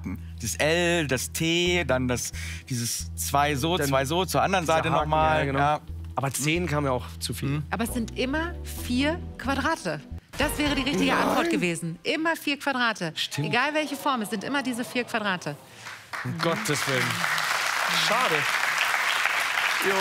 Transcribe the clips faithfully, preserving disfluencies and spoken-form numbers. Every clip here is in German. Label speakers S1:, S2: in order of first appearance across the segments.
S1: Quadraten. Das L, das T, dann das, dieses zwei so, dann zwei so, zur anderen Seite nochmal.
S2: Ja, genau.
S1: Ja.
S2: Aber zehn kam ja auch zu viel.
S1: Mhm.
S3: Aber es sind immer vier Quadrate. Das wäre die richtige Nein. Antwort gewesen. Immer vier Quadrate.
S2: Stimmt.
S3: Egal welche Form, es sind immer diese vier Quadrate.
S2: Um mhm. Gottes Willen. Schade.
S1: Jo.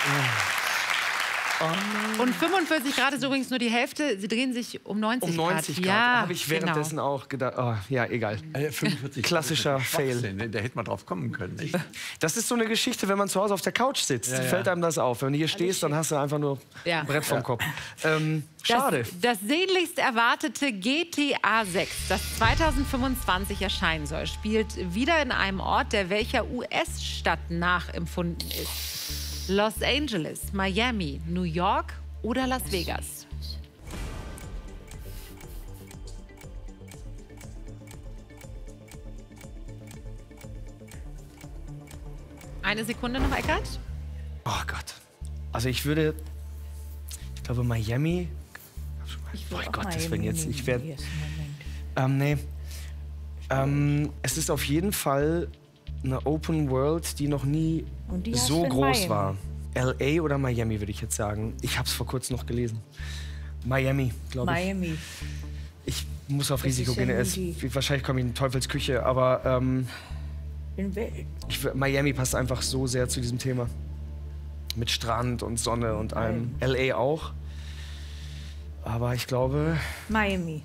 S3: Oh. Und fünfundvierzig Grad ist übrigens nur die Hälfte. Sie drehen sich um neunzig Grad.
S2: Um neunzig Grad.
S3: Ja,
S2: habe ich währenddessen
S3: genau.
S2: auch gedacht. Oh, ja, egal.
S4: Äh, fünfundvierzig
S2: Klassischer Fail.
S4: Ne? Da hätte man drauf kommen können. Nicht?
S2: Das ist so eine Geschichte, wenn man zu Hause auf der Couch sitzt.
S4: Ja, ja.
S2: Fällt einem das auf. Wenn du hier stehst, dann hast du einfach nur
S3: ja.
S2: ein Brett vom
S4: ja.
S2: Kopf. Ähm, schade.
S3: Das, das sehnlichst erwartete G T A sechs, das zweitausendfünfundzwanzig erscheinen soll, spielt wieder in einem Ort, der welcher U S-Stadt nachempfunden ist. Los Angeles, Miami, New York oder Las Vegas? Eine Sekunde noch, Eckart.
S2: Oh Gott. Also ich würde, ich glaube Miami.
S5: Ich
S2: oh Gott,
S5: Miami
S2: das wenn jetzt, ich werde,
S5: yes,
S2: ähm, nee. Ähm, es ist auf jeden Fall eine Open World, die noch nie
S5: die
S2: so
S5: hast du in
S2: groß
S5: Miami.
S2: war. L A oder Miami, würde ich jetzt sagen. Ich habe es vor kurzem noch gelesen. Miami, glaube ich.
S5: Miami.
S2: Ich muss auf
S5: Das
S2: Risiko
S5: ist ja
S2: gehen.
S5: nur
S2: Es,
S5: die-
S2: wahrscheinlich komme ich in Teufels Küche, aber ähm,
S5: In Wel-
S2: ich, Miami passt einfach so sehr zu diesem Thema. Mit Strand und Sonne und allem. L A auch. Aber ich glaube...
S5: Miami.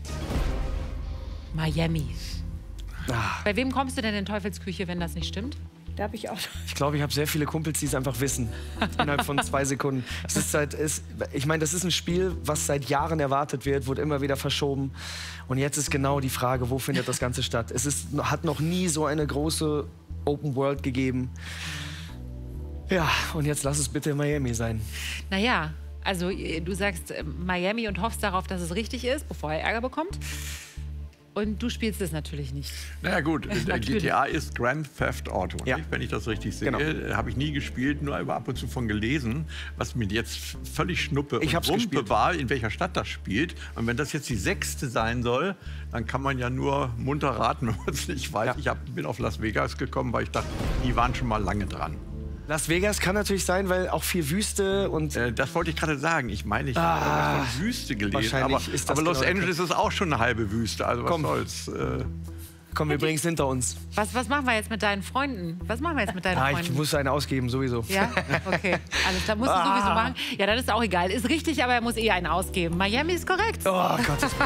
S3: Miami.
S2: Ah,
S3: Bei wem kommst du denn in Teufelsküche, wenn das nicht stimmt?
S5: Da habe ich auch.
S2: ich glaube, ich habe sehr viele Kumpels, die es einfach wissen. Innerhalb von zwei Sekunden. Es ist seit, es, ich meine, das ist ein Spiel, was seit Jahren erwartet wird, wurde immer wieder verschoben. Und jetzt ist genau die Frage, wo findet das Ganze statt? Es ist, hat noch nie so eine große Open World gegeben. Ja, und jetzt lass es bitte Miami sein.
S3: Naja, also äh, du sagst äh, Miami und hoffst darauf, dass es richtig ist, bevor er Ärger bekommt. Und du spielst es natürlich nicht.
S4: Naja gut, der G T A ist Grand Theft Auto,
S2: Ja.
S4: nicht? Wenn ich das richtig sehe.
S2: Genau.
S4: Habe ich nie gespielt, nur aber ab und zu von gelesen, was mir jetzt völlig Schnuppe
S2: Ich
S4: und
S2: hab's
S4: Wumpe
S2: gespielt.
S4: war, in welcher Stadt das spielt. Und wenn das jetzt die sechste sein soll, dann kann man ja nur munter raten, wenn man es nicht weiß.
S2: Ja.
S4: Ich hab, bin auf Las Vegas gekommen, weil ich dachte, die waren schon mal lange dran.
S2: Las Vegas kann natürlich sein, weil auch viel Wüste und...
S4: Äh, das wollte ich gerade sagen. Ich meine, ich
S2: Ah,
S4: habe was von Wüste gelesen. Aber,
S2: wahrscheinlich ist das
S4: aber Los
S2: genau der
S4: Angeles ist auch schon eine halbe Wüste. Also was
S2: Komm.
S4: soll's. Äh,
S2: Komm, wir bringen es hinter uns.
S3: Was, was machen wir jetzt mit deinen Freunden? Was machen wir jetzt mit deinen
S2: Ah, ich
S3: Freunden?
S2: muss einen ausgeben, sowieso.
S3: Ja? Okay. Alles klar. Musst du
S2: Ah.
S3: sowieso machen. Ja, dann ist auch egal. Ist richtig, aber er muss eh einen ausgeben. Miami ist korrekt.
S2: Oh Gott.
S3: Mein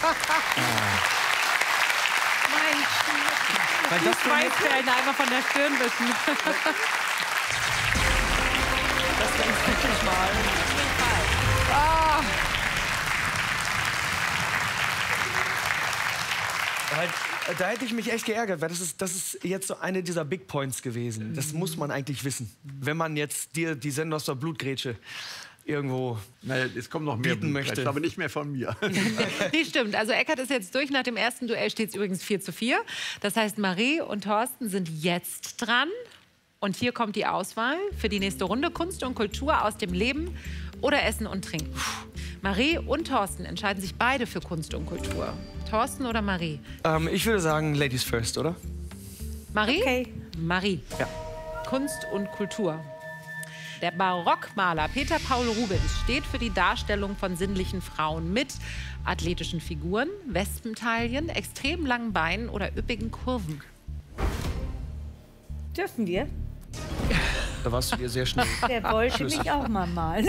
S2: Weil
S3: Die
S2: das
S3: Schweißperlen einfach von der Stirn wischen. Ah.
S2: Halt, da hätte ich mich echt geärgert, weil das ist, das ist jetzt so eine dieser Big Points gewesen. Das muss man eigentlich wissen. Wenn man jetzt dir die Sendung aus der Blutgrätsche irgendwo...
S4: naja, es kommt noch mehr
S2: bieten
S4: Blut,
S2: möchte.
S4: aber nicht mehr von mir.
S3: Nee, stimmt. Also Eckart ist jetzt durch. Nach dem ersten Duell steht es übrigens vier zu vier. Das heißt, Marie und Thorsten sind jetzt dran. Und hier kommt die Auswahl für die nächste Runde. Kunst und Kultur aus dem Leben oder Essen und Trinken. Marie und Thorsten entscheiden sich beide für Kunst und Kultur. Thorsten oder Marie?
S2: Ähm, ich würde sagen, Ladies first, oder?
S3: Marie?
S5: Okay.
S3: Marie.
S2: Ja.
S3: Kunst und Kultur. Der Barockmaler Peter Paul Rubens steht für die Darstellung von sinnlichen Frauen mit athletischen Figuren, Wespentaillen, extrem langen Beinen oder üppigen Kurven.
S5: Dürfen wir?
S2: Da warst du dir sehr schnell.
S5: Der wollte mich auch mal malen.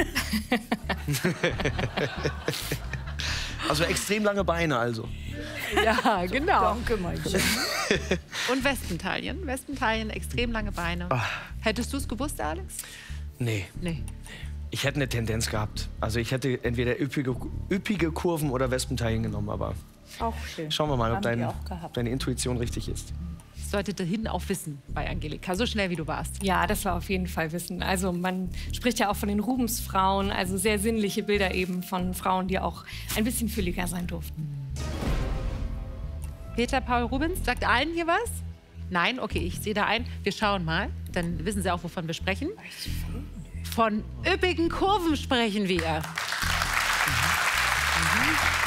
S2: Also extrem lange Beine also.
S3: Ja, genau.
S5: Danke, mein Schatz.
S3: Und Wespentaillen. Wespentaillen, extrem lange Beine. Hättest du es gewusst, Alex?
S2: Nee,
S3: Nee.
S2: ich hätte eine Tendenz gehabt. Also ich hätte entweder üppige, üppige Kurven oder Wespentaillen genommen, aber
S5: Auch schön.
S2: schauen wir mal, ob
S5: Haben die
S2: dein,
S5: auch gehabt.
S2: deine Intuition richtig ist.
S3: Das solltete hin auch wissen bei Angelika, so schnell wie du warst.
S6: Ja, das war auf jeden Fall Wissen. Also man spricht ja auch von den Rubensfrauen, also sehr sinnliche Bilder eben von Frauen, die auch ein bisschen fülliger sein durften.
S3: Peter Paul Rubens, sagt allen hier was? Nein? Okay, ich sehe da ein. Wir schauen mal, dann wissen Sie auch, wovon wir sprechen. Von üppigen Kurven sprechen wir. Mhm.